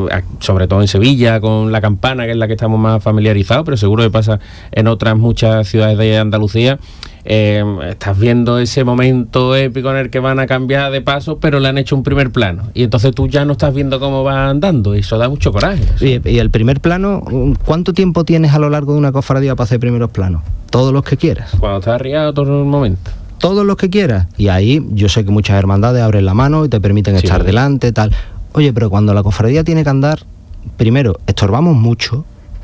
sobre todo en Sevilla, con La Campana, que es la que estamos más familiarizados, pero seguro que pasa en otras muchas ciudades de Andalucía. Estás viendo ese momento épico en el que van a cambiar de paso, pero le han hecho un primer plano, y entonces tú ya no estás viendo cómo va andando, y eso da mucho coraje. Y el primer plano, ¿cuánto tiempo tienes a lo largo de una cofradía para hacer primeros planos? Todos los que quieras. Cuando estás arriado, todo el momento. Todos los que quieras. Y ahí yo sé que muchas hermandades abren la mano y te permiten estar delante, tal. Oye, pero cuando la cofradía tiene que andar, primero, estorbamos mucho,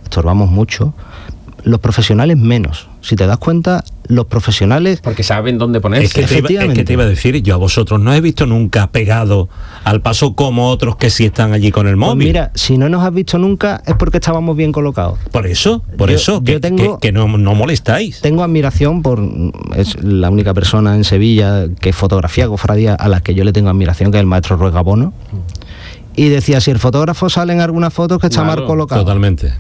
los profesionales menos. Si te das cuenta, los profesionales... Porque saben dónde ponerse. Es que te iba a decir, yo a vosotros no he visto nunca pegado al paso como otros que sí están allí con el móvil. Pues mira, si no nos has visto nunca es porque estábamos bien colocados. Por eso, que no molestáis. Tengo admiración por... Es la única persona en Sevilla que fotografía cofradías a las que yo le tengo admiración, que es el maestro Ruiz Gabono. Y decía, si el fotógrafo sale en algunas fotos que está mal colocado. Totalmente.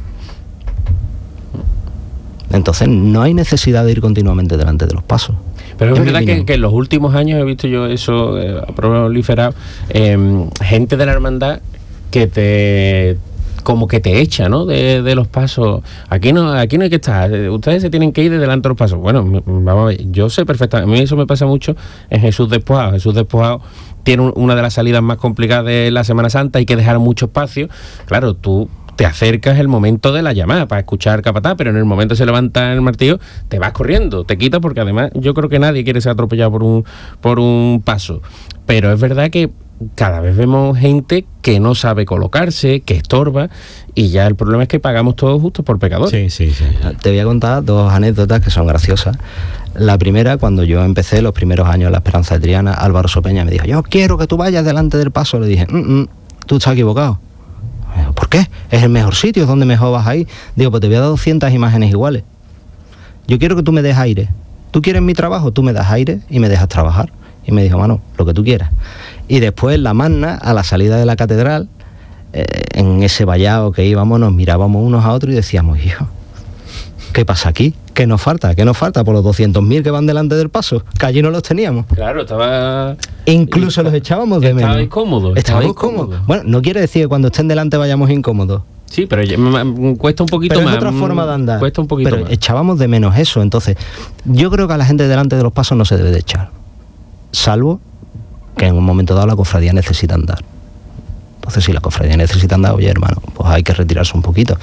Entonces no hay necesidad de ir continuamente delante de los pasos. Pero es verdad que en los últimos años he visto yo eso proliferado, gente de la hermandad que te echa, ¿no? De los pasos. Aquí no hay que estar, ustedes se tienen que ir de delante de los pasos. Bueno, vamos a ver, yo sé perfectamente, a mí eso me pasa mucho en Jesús Despojado. Jesús Despojado tiene una de las salidas más complicadas de la Semana Santa, hay que dejar mucho espacio. Claro, tú te acercas el momento de la llamada para escuchar capataz, pero en el momento que se levanta el martillo te vas corriendo, te quitas, porque además yo creo que nadie quiere ser atropellado por un paso. Pero es verdad que cada vez vemos gente que no sabe colocarse, que estorba, y ya el problema es que pagamos todos justos por pecadores. Sí. Te voy a contar dos anécdotas que son graciosas. La primera, cuando yo empecé los primeros años en la Esperanza de Triana, Álvaro Sopeña me dijo, yo quiero que tú vayas delante del paso. Le dije, tú estás equivocado. ¿Por qué? Es el mejor sitio, es donde mejor vas a ir. Digo, pues te voy a dar 200 imágenes iguales. Yo quiero que tú me des aire. Tú quieres mi trabajo, tú me das aire y me dejas trabajar. Y me dijo, mano, lo que tú quieras. Y después la magna, a la salida de la catedral, en ese vallado que íbamos, nos mirábamos unos a otros y decíamos, hijo, ¿qué pasa aquí? ¿Qué nos falta? ¿Qué nos falta por los 200.000 que van delante del paso? Que allí no los teníamos. Claro, estaba... Incluso los echábamos de menos. Estaba incómodo. Bueno, no quiere decir que cuando estén delante vayamos incómodos. Sí, pero cuesta un poquito pero más. Es otra forma de andar. Cuesta un poquito pero más. Echábamos de menos eso. Entonces, yo creo que a la gente delante de los pasos no se debe de echar. Salvo que en un momento dado la cofradía necesita andar. Entonces, si la cofradía necesita andar, oye, hermano, pues hay que retirarse un poquito.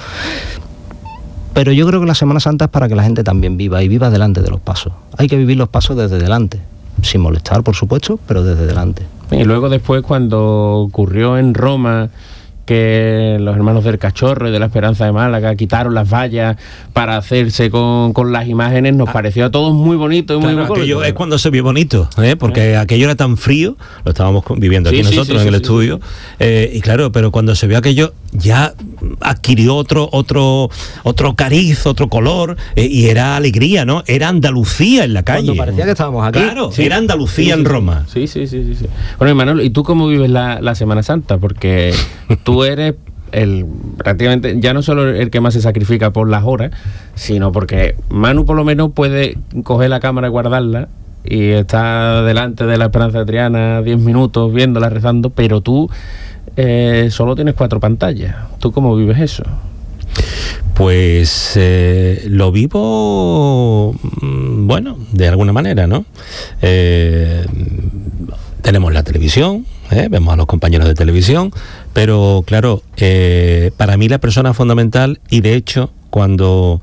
Pero yo creo que la Semana Santa es para que la gente también viva, y viva delante de los pasos. Hay que vivir los pasos desde delante, sin molestar, por supuesto, pero desde delante. Y luego después, cuando ocurrió en Roma, que los hermanos del Cachorro y de la Esperanza de Málaga quitaron las vallas para hacerse con las imágenes, nos pareció a todos muy bonito y muy claro, bucólico. Aquello es cuando se vio bonito, porque aquello era tan frío, lo estábamos viviendo aquí nosotros en el estudio, y claro, pero cuando se vio aquello ya adquirió otro cariz, otro color, y era alegría, ¿no? Era Andalucía en la calle. Cuando parecía que estábamos aquí. Claro, era Andalucía en Roma. Sí. Bueno, Manuel, ¿y tú cómo vives la Semana Santa? Porque tú eres prácticamente ya no solo el que más se sacrifica por las horas, sino porque Manu por lo menos puede coger la cámara y guardarla y está delante de la Esperanza de Triana 10 minutos viéndola, rezando, pero tú solo tienes 4 pantallas. ¿Tú cómo vives eso? Pues lo vivo, bueno, de alguna manera, ¿no? Tenemos la televisión, vemos a los compañeros de televisión, pero claro, para mí la persona fundamental, y de hecho cuando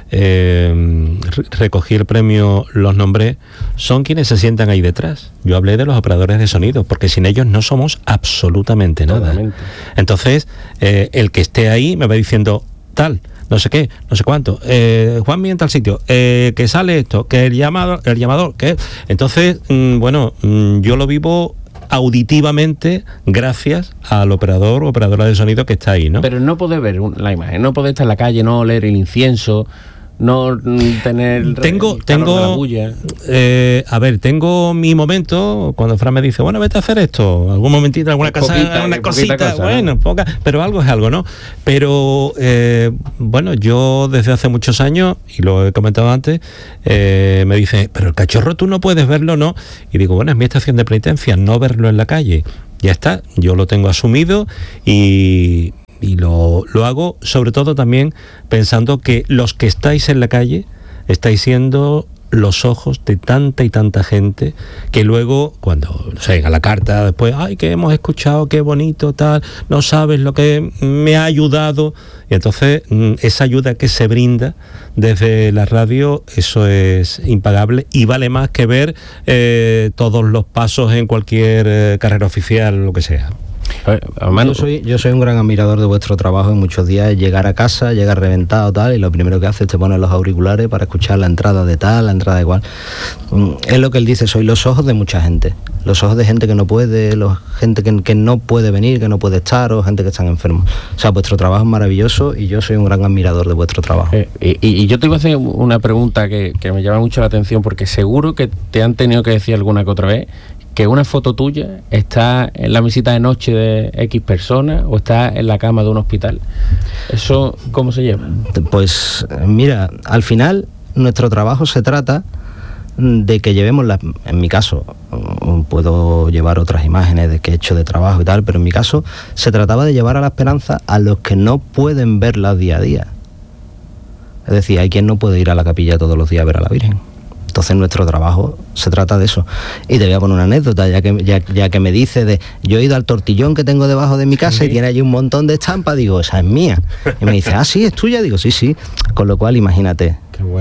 recogí el premio los nombré, son quienes se sientan ahí detrás. Yo hablé de los operadores de sonido, porque sin ellos no somos absolutamente nada. Totalmente. Entonces, el que esté ahí me va diciendo tal, no sé qué, no sé cuánto, Juanmi en tal sitio, que sale esto, que el llamador, que... Entonces, bueno, yo lo vivo auditivamente gracias al operador o operadora de sonido que está ahí, ¿no? Pero no podés ver la imagen, no podés estar en la calle, no oler el incienso, no tener tengo la bulla. A ver, tengo mi momento cuando Fran me dice, bueno, vete a hacer esto, algún momentito, alguna una cosita, bueno, ¿no? Poca, pero algo es algo, ¿no? Pero bueno, yo desde hace muchos años, y lo he comentado antes, me dice, pero el cachorro tú no puedes verlo, ¿no? Y digo, bueno, es mi estación de penitencia, no verlo en la calle. Ya está, yo lo tengo asumido y Lo hago sobre todo también pensando que los que estáis en la calle estáis siendo los ojos de tanta y tanta gente que luego, cuando llega la carta después, ay, que hemos escuchado, qué bonito, tal, no sabes lo que me ha ayudado. Y entonces esa ayuda que se brinda desde la radio, eso es impagable y vale más que ver todos los pasos en cualquier carrera oficial, lo que sea. Yo soy un gran admirador de vuestro trabajo. En muchos días llegar a casa, llegar reventado tal, y lo primero que haces es te pones los auriculares para escuchar la entrada de tal, la entrada de cual. Es lo que él dice, soy los ojos de mucha gente, los ojos de gente que no puede, gente que no puede venir, que no puede estar, o gente que están enfermos. O sea, vuestro trabajo es maravilloso y yo soy un gran admirador de vuestro trabajo. Y yo te iba a hacer una pregunta que me llama mucho la atención, porque seguro que te han tenido que decir alguna que otra vez que una foto tuya está en la visita de noche de X personas o está en la cama de un hospital. ¿Eso cómo se lleva? Pues mira, al final nuestro trabajo se trata de que llevemos, en mi caso, puedo llevar otras imágenes de que he hecho de trabajo y tal, pero en mi caso se trataba de llevar a la esperanza a los que no pueden verla día a día. Es decir, hay quien no puede ir a la capilla todos los días a ver a la Virgen. Entonces nuestro trabajo se trata de eso. Y te voy a poner una anécdota, ya que me dice yo he ido al tortillón que tengo debajo de mi casa, sí, y tiene allí un montón de estampas, digo, esa es mía. Y me dice, sí, es tuya, digo, sí. Con lo cual, imagínate.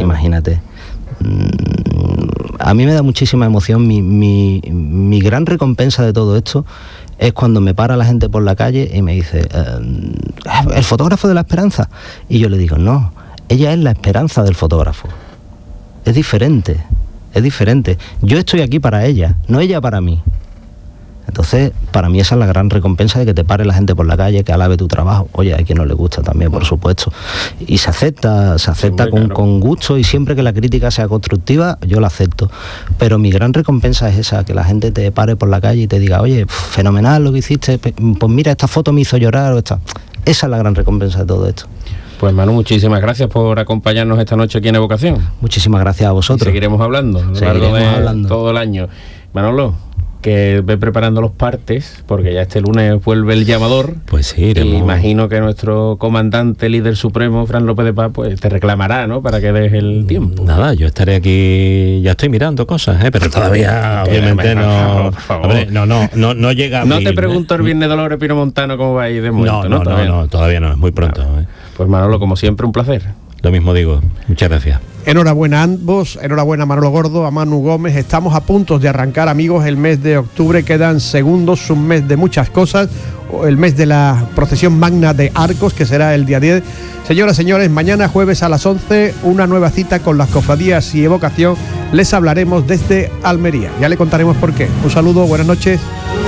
A mí me da muchísima emoción. Mi gran recompensa de todo esto es cuando me para la gente por la calle y me dice, ¿el fotógrafo de la esperanza? Y yo le digo, no, ella es la esperanza del fotógrafo. Es diferente. Yo estoy aquí para ella, no ella para mí. Entonces, para mí esa es la gran recompensa, de que te pare la gente por la calle, que alabe tu trabajo. Oye, hay quien no le gusta también, por supuesto. Y se acepta con gusto, y siempre que la crítica sea constructiva, yo la acepto. Pero mi gran recompensa es esa, que la gente te pare por la calle y te diga, oye, fenomenal lo que hiciste, pues mira, esta foto me hizo llorar, o esta. Esa es la gran recompensa de todo esto. Pues Manu, muchísimas gracias por acompañarnos esta noche aquí en Evocación. Muchísimas gracias a vosotros. Y seguiremos hablando a lo largo de todo el año. Manolo, que ve preparando los partes, porque ya este lunes vuelve el llamador. Pues sí, y imagino que nuestro comandante, líder supremo, Fran López de Paz, pues te reclamará, ¿no?, para que des el tiempo. Nada, yo estaré aquí, ya estoy mirando cosas, pero todavía obviamente no. Por favor. Hombre, no llega a abril, no te pregunto el viernes Dolores Pino Montano cómo va a ir de momento. No, todavía no, es muy pronto. Pues Manolo, como siempre, un placer. Lo mismo digo, muchas gracias. Enhorabuena a ambos, enhorabuena a Manolo Gordo, a Manu Gómez. Estamos a punto de arrancar, amigos, el mes de octubre. Quedan segundos, un mes de muchas cosas. El mes de la procesión magna de Arcos, que será el día 10. Señoras, señores, mañana jueves a las 11, una nueva cita con las cofradías y Evocación. Les hablaremos desde Almería. Ya le contaremos por qué. Un saludo, buenas noches.